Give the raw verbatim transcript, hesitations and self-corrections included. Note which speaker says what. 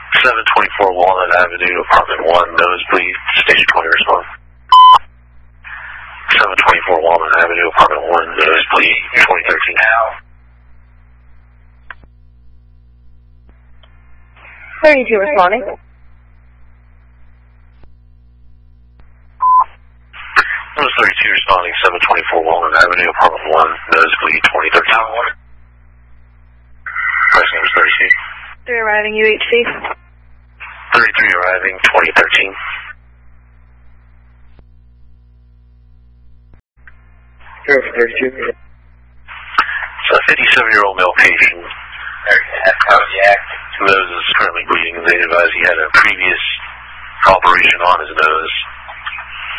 Speaker 1: seven twenty-four Walnut Avenue, apartment one, nosebleed, station twenty response. seven twenty-four Walnut Avenue, apartment one, nosebleed, twenty thirteen.
Speaker 2: thirty-two responding.
Speaker 1: Nose thirty-two responding, seven twenty-four Walnut Avenue, apartment one, nosebleed, twenty thirteen. First name is thirty-two.
Speaker 2: three arriving U H C.
Speaker 1: thirty-three arriving, twenty thirteen.
Speaker 3: Zero for thirty-two.
Speaker 1: It's a fifty-seven-year-old male patient. His nose is currently bleeding, and they advise he had a previous operation on his nose.